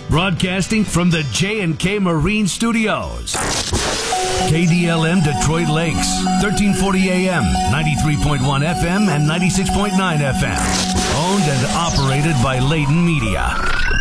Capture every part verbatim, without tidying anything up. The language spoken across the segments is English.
Broadcasting from the J and K Marine Studios. K D L M Detroit Lakes, thirteen forty A M, ninety-three point one F M and ninety-six point nine F M. Owned and operated by Layton Media.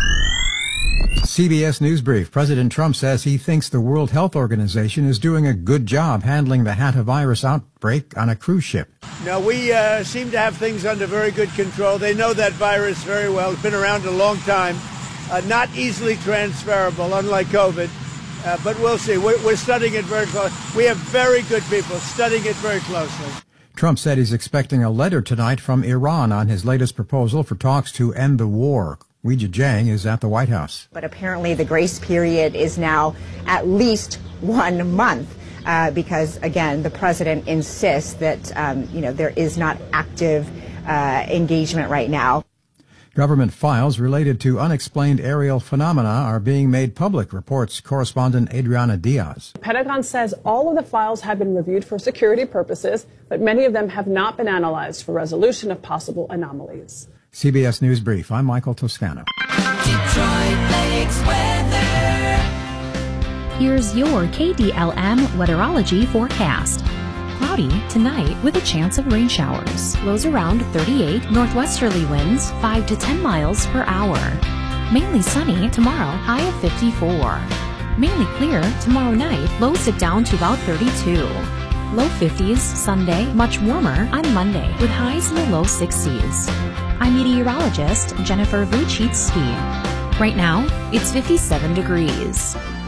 C B S News Brief. President Trump says he thinks the World Health Organization is doing a good job handling the hantavirus outbreak on a cruise ship. No, we uh, seem to have things under very good control. They know that virus very well. It's been around a long time. Uh, not easily transferable, unlike COVID. Uh, but we'll see. We're, we're studying it very closely. We have very good people studying it very closely. Trump said he's expecting a letter tonight from Iran on his latest proposal for talks to end the war. Weijia Jiang is at the White House. But apparently the grace period is now at least one month uh, because, again, the president insists that, um, you know, there is not active uh, engagement right now. Government files related to unexplained aerial phenomena are being made public, reports correspondent Adriana Diaz. The Pentagon says all of the files have been reviewed for security purposes, but many of them have not been analyzed for resolution of possible anomalies. C B S News Brief. I'm Michael Toscano. Detroit Lakes weather. Here's your K D L M weatherology forecast. Cloudy tonight with a chance of rain showers. Lows around thirty-eight, northwesterly winds five to ten miles per hour. Mainly sunny tomorrow, high of fifty-four. Mainly clear tomorrow night, lows dip down to about thirty-two. Low fifties Sunday, much warmer on Monday with highs in the low sixties. I'm meteorologist Jennifer Vuchitsky. Right now, it's fifty-seven degrees.